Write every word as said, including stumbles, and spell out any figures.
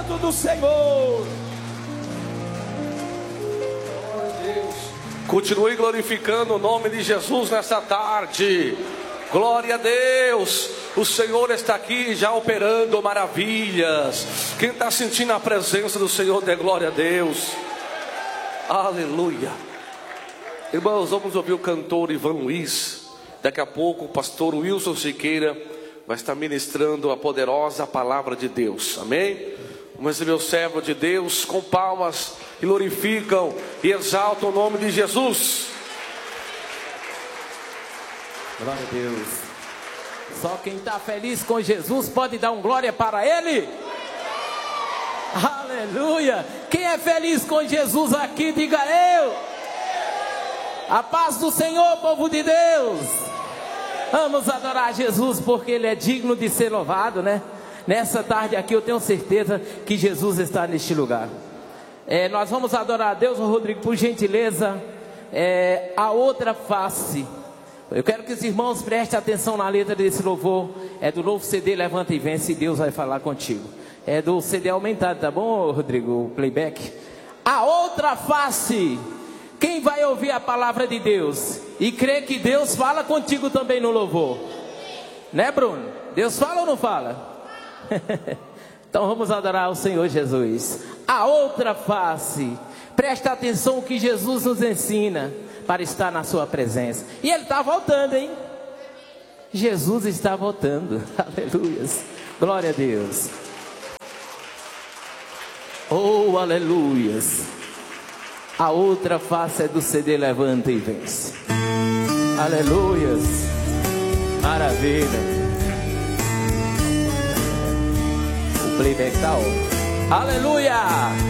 exército do Senhor. Continue glorificando o nome de Jesus nessa tarde. Glória a Deus. O Senhor está aqui já operando maravilhas. Quem está sentindo a presença do Senhor, dê glória a Deus. Aleluia. Irmãos, vamos ouvir o cantor Ivan Luiz. Daqui a pouco o pastor Wilson Siqueira vai estar ministrando a poderosa palavra de Deus. Amém? Vamos receber o servo de Deus com palmas, e glorificam e exaltam o nome de Jesus. Glória a Deus. Só quem está feliz com Jesus pode dar um glória para Ele. Aleluia. Quem é feliz com Jesus aqui, diga eu. A paz do Senhor, povo de Deus. Vamos adorar Jesus, porque Ele é digno de ser louvado, né? Nessa tarde aqui eu tenho certeza que Jesus está neste lugar. É, nós vamos adorar a Deus. Rodrigo, por gentileza, é, a outra face. Eu quero que os irmãos prestem atenção na letra desse louvor. É do novo C D Levanta e Vence, e Deus vai falar contigo. É do C D aumentado, tá bom, Rodrigo? O playback. A outra face. Quem vai ouvir a palavra de Deus e crê que Deus fala contigo também no louvor, né, Bruno? Deus fala ou não fala? Então vamos adorar o Senhor Jesus. A outra face. Presta atenção no que Jesus nos ensina para estar na sua presença. E Ele está voltando, hein? Jesus está voltando. Aleluias. Glória a Deus. Oh, aleluias. A outra face é do C D Levanta e Vence. Aleluias. Maravilha. O playback tá ó. Aleluia.